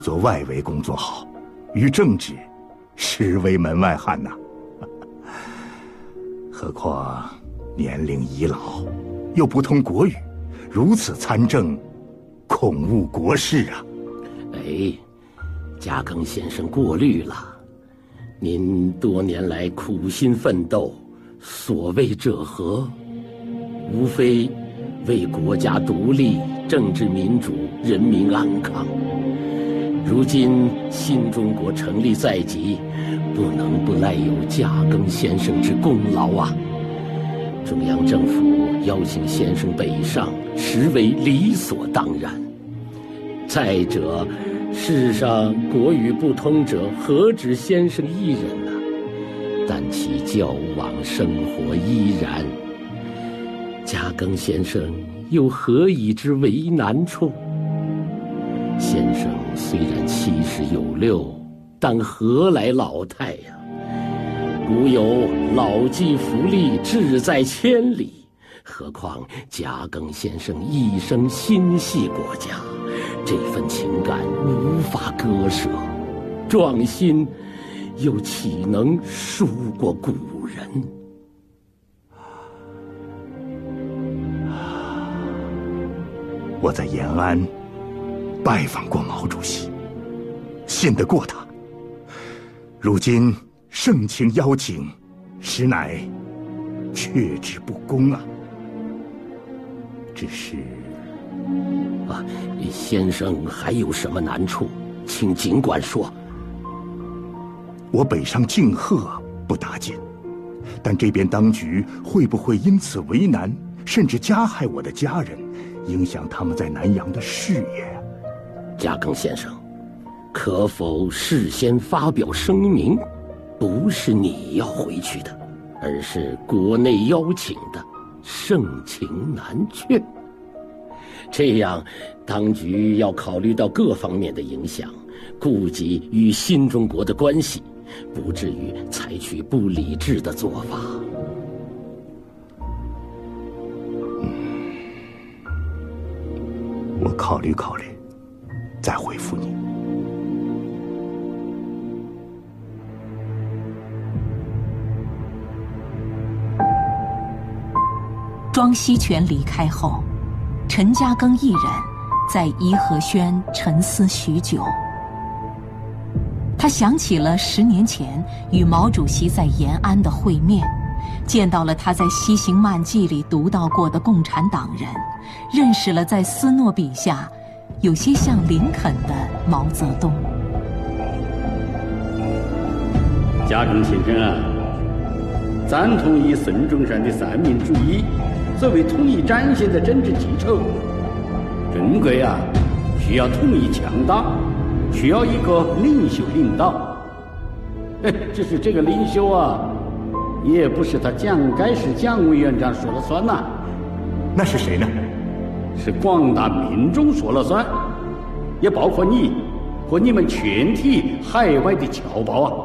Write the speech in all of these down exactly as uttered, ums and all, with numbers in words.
做外围工作好，于政治实为门外汉呐。何况年龄已老，又不通国语，如此参政，恐误国事啊。 哎，嘉庚先生过虑了。您多年来苦心奋斗，所为者何？无非为国家独立、政治民主、人民安康。如今新中国成立在即，不能不赖有嘉庚先生之功劳啊！中央政府邀请先生北上，实为理所当然。再者，世上国语不通者，何止先生一人呢？但其交往生活依然。嘉庚先生又何以之为难处？先生虽然七十有六，但何来老态呀？古有老骥伏枥，志在千里，何况嘉庚先生一生心系国家，这份情感无法割舍，壮心又岂能输过古人？ 我在延安拜访过毛主席，信得过他。如今盛情邀请，实乃却之不恭啊。只是啊，先生还有什么难处，请尽管说。 我北上敬贺不打紧，但这边当局会不会因此为难，甚至加害我的家人，影响他们在南洋的事业啊？ 嘉庚先生，可否事先发表声明？不是你要回去的，而是国内邀请的，盛情难却。这样，当局要考虑到各方面的影响，顾及与新中国的关系，不至于采取不理智的做法。 嗯，我考虑考虑，再回复你。 庄锡全离开后，陈嘉庚一人在颐和轩沉思许久。他想起了十年前与毛主席在延安的会面，见到了他在《西行漫记》里读到过的共产党人，认识了在斯诺笔下有些像林肯的毛泽东。 嘉庚先生啊，赞同以孙中山的三民主义作为统一战线的政治基础。中国啊，需要统一强大，需要一个领袖领导。只是这个领袖啊，也不是他蒋介石蒋委员长说了算呐、啊。 那是谁呢？ 是广大民众说了算，也包括你和你们全体海外的侨胞啊。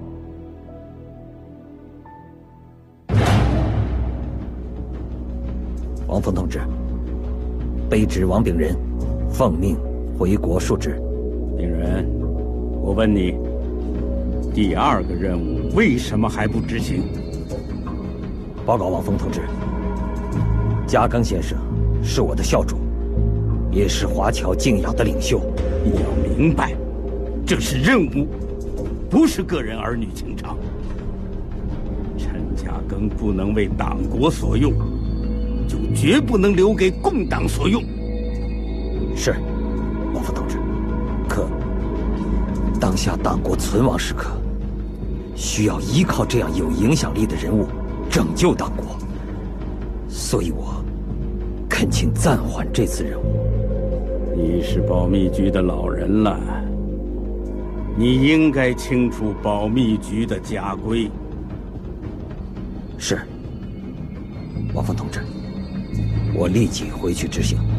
王峰同志，卑职王炳仁，奉命回国述职。 炳仁，我问你，第二个任务为什么还不执行？ 报告王峰同志，嘉庚先生是我的校主，也是华侨敬仰的领袖。 你要明白，这是任务，不是个人儿女情长。陈嘉庚不能为党国所用，就绝不能留给共党所用。 是，王峰同志。可当下党国存亡时刻，需要依靠这样有影响力的人物拯救党国，所以我恳请暂缓这次任务。 你是保密局的老人了，你应该清楚保密局的家规。 是，王峰同志，我立即回去执行。